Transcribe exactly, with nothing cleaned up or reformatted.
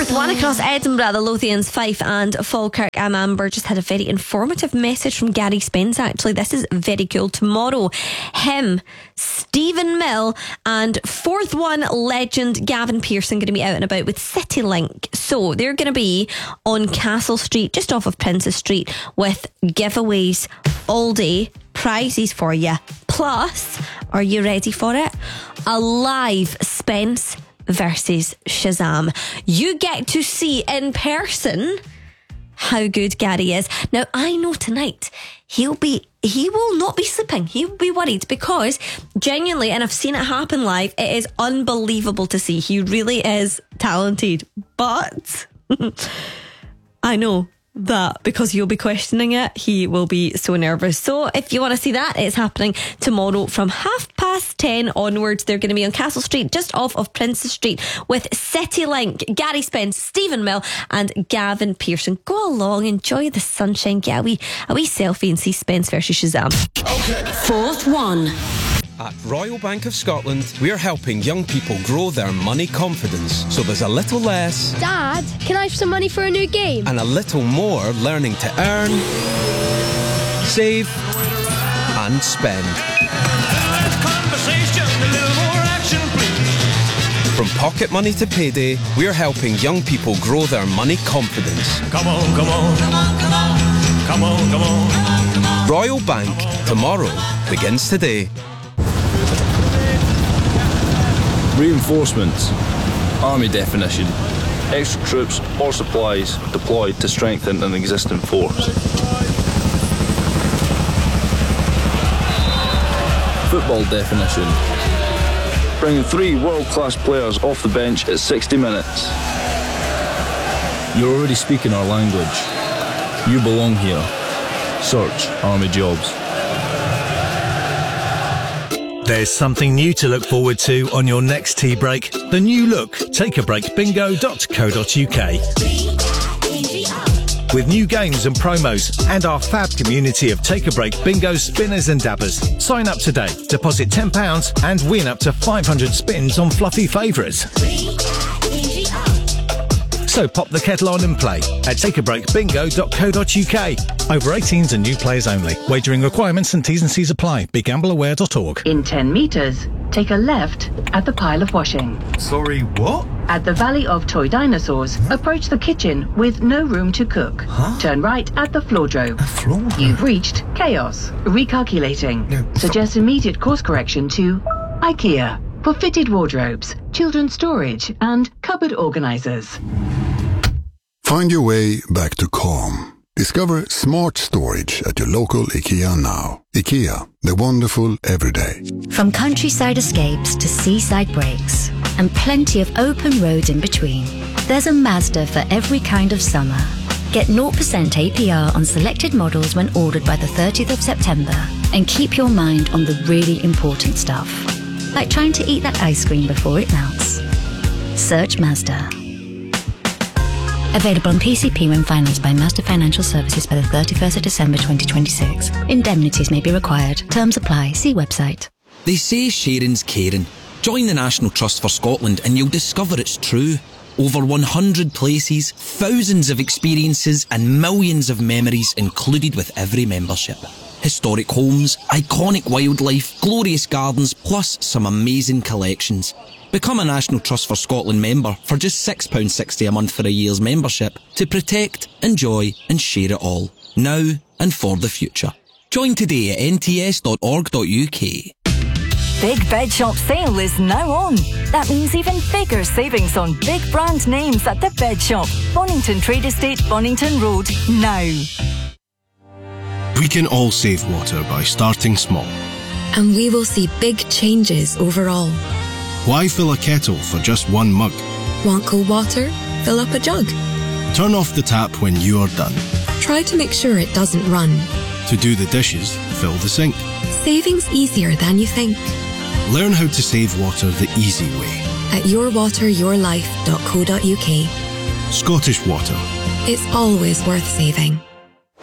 fourth one across Edinburgh, the Lothians, Fife and Falkirk. I'm Amber. Just had a very informative message from Gary Spence, actually. This is very cool. Tomorrow, him, Stephen Mill and fourth one legend Gavin Pearson going to be out and about with CityLink. So they're going to be on Castle Street, just off of Princess Street, with giveaways all day, prizes for you. Plus, are you ready for it? A live Spence versus Shazam. You get to see in person how good Gary is. Now, I know tonight he'll be he will not be sleeping. He'll be worried because genuinely, and I've seen it happen live, it is unbelievable to see. He really is talented. But I know that because you'll be questioning it, he will be so nervous. So if you want to see that, it's happening tomorrow from half past ten onwards. They're going to be on Castle Street, just off of Princess Street, with CityLink, Gary Spence, Stephen Mill and Gavin Pearson. Go along, enjoy the sunshine, get a wee, a wee selfie and see Spence versus Shazam. Okay. Fourth one. At Royal Bank of Scotland, we're helping young people grow their money confidence so there's a little less Dad, can I have some money for a new game? and a little more learning to earn, save and spend. From pocket money to payday, we're helping young people grow their money confidence. Come on, come on, come on, come on, come on, come on, come on. Royal Bank, tomorrow begins today. Reinforcements. Army definition. Extra troops or supplies deployed to strengthen an existing force. Football definition. Bringing three world-class players off the bench at sixty minutes. You're already speaking our language. You belong here. Search Army Jobs. There's something new to look forward to on your next tea break. The new look, take a break bingo dot co dot uk. With new games and promos and our fab community of Take a Break bingo spinners and dabbers. Sign up today, deposit ten pounds and win up to five hundred spins on fluffy favourites. So pop the kettle on and play at take a break bingo dot co dot uk. Over eighteens and new players only. Wagering requirements and T's and C's apply. be gamble aware dot org. In ten metres, take a left at the pile of washing. Sorry, what? At the Valley of Toy Dinosaurs, approach the kitchen with no room to cook. Huh? Turn right at the floordrobe. A floor? You've reached Chaos. Recalculating. No. Suggest immediate course correction to IKEA for fitted wardrobes, children's storage and cupboard organisers. Find your way back to calm. Discover smart storage at your local IKEA now. IKEA, the wonderful everyday. From countryside escapes to seaside breaks, and plenty of open roads in between, there's a Mazda for every kind of summer. Get zero percent A P R on selected models when ordered by the thirtieth of September, and keep your mind on the really important stuff, like trying to eat that ice cream before it melts. Search Mazda. Available on P C P when financed by Mazda Financial Services by the thirty-first of December twenty twenty-six. Indemnities may be required. Terms apply. See website. They say sharing's caring. Join the National Trust for Scotland and you'll discover it's true. Over one hundred places, thousands of experiences and millions of memories included with every membership. Historic homes, iconic wildlife, glorious gardens, plus some amazing collections. Become a National Trust for Scotland member for just six pounds sixty a month for a year's membership to protect, enjoy and share it all, now and for the future. Join today at n t s dot org dot u k. Big Bed Shop sale is now on. That means even bigger savings on big brand names at the Bed Shop, Bonington Trade Estate, Bonington Road, now. We can all save water by starting small. And we will see big changes overall. Why fill a kettle for just one mug? Want cold water? Fill up a jug. Turn off the tap when you are done. Try to make sure it doesn't run. To do the dishes, fill the sink. Saving's easier than you think. Learn how to save water the easy way. At your water your life dot co dot u k. Scottish Water. It's always worth saving.